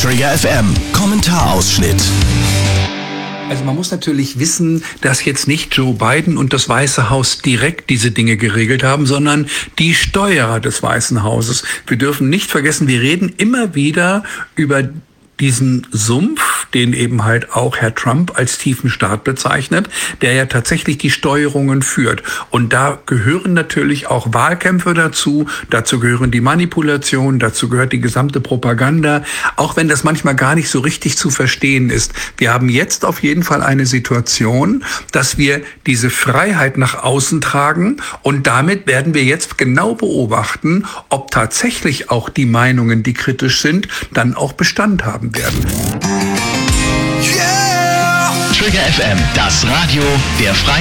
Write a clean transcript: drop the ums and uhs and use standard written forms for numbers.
Trigger FM Kommentarausschnitt. Also man muss natürlich wissen, dass jetzt nicht Joe Biden und das Weiße Haus direkt diese Dinge geregelt haben, sondern die Steuerer des Weißen Hauses. Wir dürfen nicht vergessen, wir reden immer wieder über diesen Sumpf, den eben halt auch Herr Trump als tiefen Staat bezeichnet, der ja tatsächlich die Steuerungen führt. Und da gehören natürlich auch Wahlkämpfe dazu gehören die Manipulationen, dazu gehört die gesamte Propaganda, auch wenn das manchmal gar nicht so richtig zu verstehen ist. Wir haben jetzt auf jeden Fall eine Situation, dass wir diese Freiheit nach außen tragen und damit werden wir jetzt genau beobachten, ob tatsächlich auch die Meinungen, die kritisch sind, dann auch Bestand haben werden. Trigger FM, das Radio der Freien